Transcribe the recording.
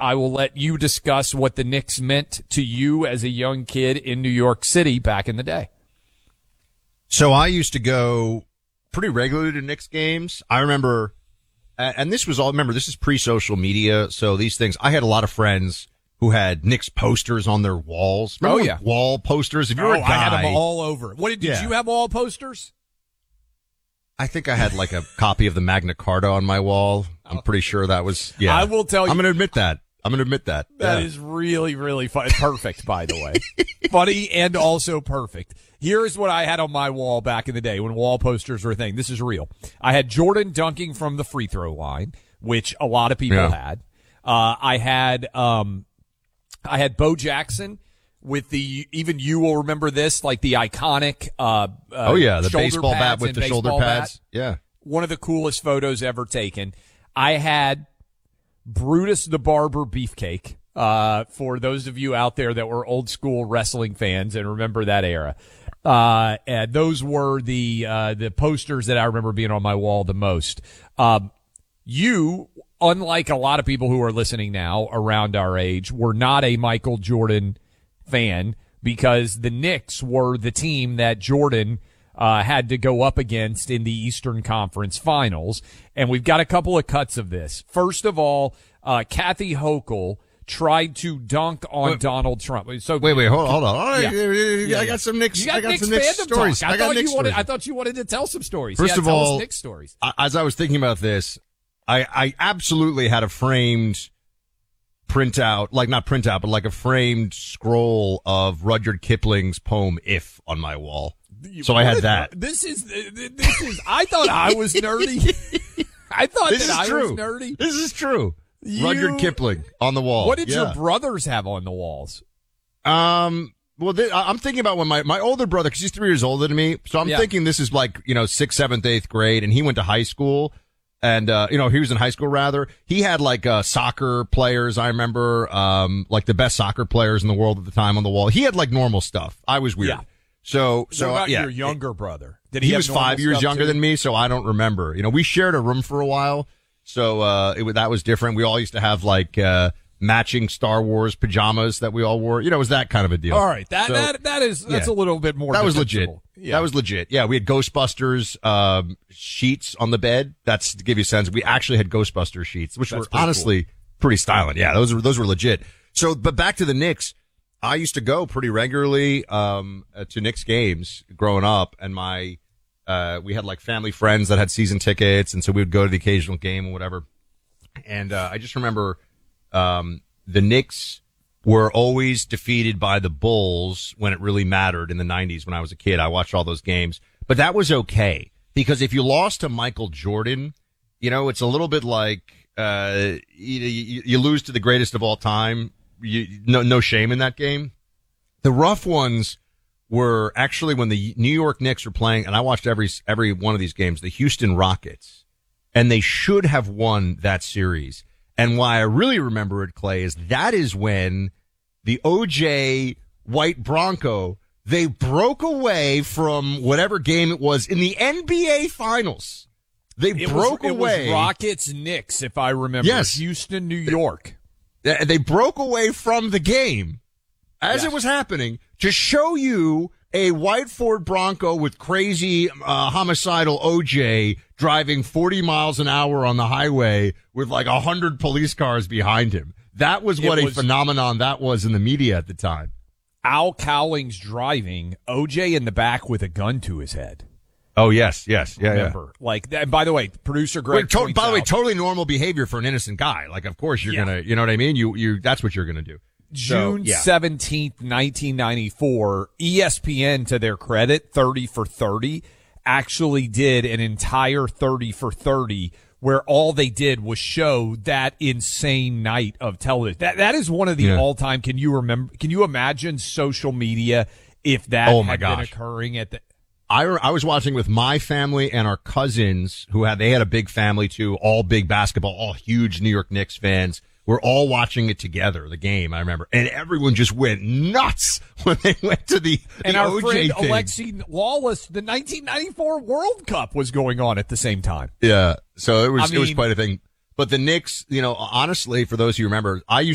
I will let you discuss what the Knicks meant to you as a young kid in New York City back in the day. So I used to go pretty regularly to Knicks games. I remember, and this is pre-social media, so these things, I had a lot of friends who had Knicks posters on their walls. Remember wall posters? If you were a guy, I had them all over. Did you have wall posters? I think I had like a copy of the Magna Carta on my wall. I'm pretty sure that was, I will tell you. I'm going to admit that. That is really, really fun. Perfect, by the way. Funny and also perfect. Here's what I had on my wall back in the day when wall posters were a thing. This is real. I had Jordan dunking from the free throw line, which a lot of people had. I had Bo Jackson with even you will remember this, like the iconic, the baseball bat with the shoulder pads. Yeah. One of the coolest photos ever taken. I had Brutus the Barber Beefcake, for those of you out there that were old school wrestling fans and remember that era. And those were the posters that I remember being on my wall the most. You, unlike a lot of people who are listening now around our age, were not a Michael Jordan fan because the Knicks were the team that Jordan had to go up against in the Eastern Conference Finals. And we've got a couple of cuts of this. First of all, Kathy Hochul tried to dunk on Donald Trump. So wait, hold on. All right, I got some Knicks. I got some Knicks stories. I thought you wanted to tell some stories. First of all, Knicks stories. As I was thinking about this, I absolutely had a framed printout, but like a framed scroll of Rudyard Kipling's poem "If" on my wall. So I had that. This is. I thought I was nerdy. I thought was nerdy. This is true. Rudyard Kipling on the wall. What did your brothers have on the walls? Well, I'm thinking about when my older brother, because he's 3 years older than me, so I'm thinking this is like 6th, 7th, 8th grade, and he went to high school, and he was in high school rather. He had like soccer players. I remember like the best soccer players in the world at the time on the wall. He had like normal stuff. I was weird. Yeah. So what about your younger brother? Did he was 5 years younger than me, so I don't remember. We shared a room for a while, so that was different. We all used to have like matching Star Wars pajamas that we all wore. It was that kind of a deal. All right, that's a little bit more. That was legit. Yeah. That was legit. Yeah, we had Ghostbusters sheets on the bed. That's to give you a sense. We actually had Ghostbusters sheets, which were honestly pretty stylish. Yeah, those were legit. So, but back to the Knicks. I used to go pretty regularly to Knicks games growing up, and we had like family friends that had season tickets, and so we would go to the occasional game or whatever. And I just remember the Knicks were always defeated by the Bulls when it really mattered in the 90s when I was a kid. I watched all those games. But that was okay, because if you lost to Michael Jordan, it's a little bit like you lose to the greatest of all time. No shame in that game. The rough ones were actually when the New York Knicks were playing, and I watched every one of these games, the Houston Rockets, and they should have won that series. And why I really remember it, Clay, is that is when the OJ White Bronco, they broke away from whatever game it was in the NBA Finals. It was Rockets Knicks, if I remember. Yes. Houston, New York. They broke away from the game as it was happening to show you a white Ford Bronco with crazy homicidal OJ driving 40 miles an hour on the highway with like 100 police cars behind him. That was a phenomenon that was in the media at the time. Al Cowlings driving, OJ in the back with a gun to his head. Oh, yes. Yeah. Remember, like, and by the way, producer Greg. By the way, totally normal behavior for an innocent guy. Like, of course you're gonna, you know what I mean? That's what you're gonna do. June 17th, 1994, ESPN, to their credit, 30 for 30, actually did an entire 30 for 30 where all they did was show that insane night of television. That is one of the all-time. Can you imagine social media if that had been occurring at the... I was watching with my family and our cousins they had a big family too, all big basketball, all huge New York Knicks fans. We're all watching it together, the game, I remember. And everyone just went nuts when they went to the our OJ friend thing. Alexi Lawless, the 1994 World Cup was going on at the same time. Yeah. So it was quite a thing. But the Knicks, honestly, for those who remember, I used